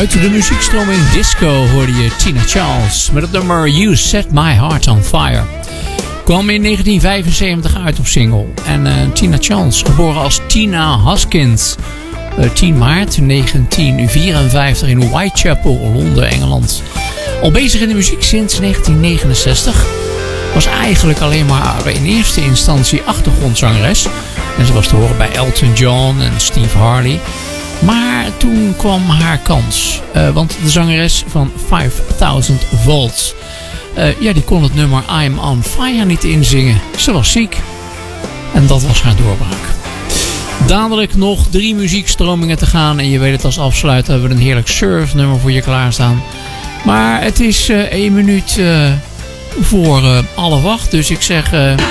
Uit de muziekstroming disco hoorde je Tina Charles met het nummer You Set My Heart On Fire. Kwam in 1975 uit op single. En Tina Charles, geboren als Tina Hoskins, 10 maart 1954 in Whitechapel, Londen, Engeland. Al bezig in de muziek sinds 1969. Was eigenlijk alleen maar in eerste instantie achtergrondzangeres. En ze was te horen bij Elton John en Steve Harley. Maar toen kwam haar kans. Want de zangeres van 5000 Volts, die kon het nummer I'm On Fire niet inzingen. Ze was ziek. En dat was haar doorbraak. Dadelijk nog 3 muziekstromingen te gaan. En je weet het, als afsluiter hebben we een heerlijk surfnummer voor je klaarstaan. Maar het is 1 minuut voor 7:30. Dus ik zeg...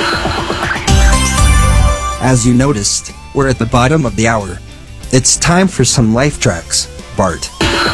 As you noticed, we're at the bottom of the hour. It's time for some life tracks, Bart.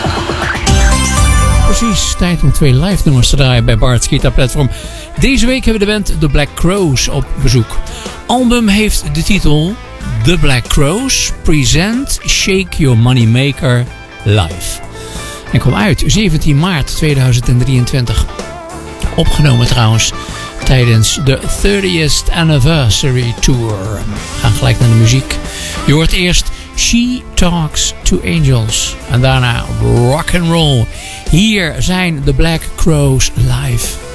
Precies, tijd om 2 live nummers te draaien bij Bart's Guitar Platform. Deze week hebben we de band The Black Crowes op bezoek. Album heeft de titel The Black Crowes Present Shake Your Moneymaker Live. En kwam uit 17 maart 2023. Opgenomen trouwens tijdens de 30th Anniversary Tour. We gaan gelijk naar de muziek. Je hoort eerst She Talks to Angels. En daarna rock and roll. Hier zijn The Black Crowes live.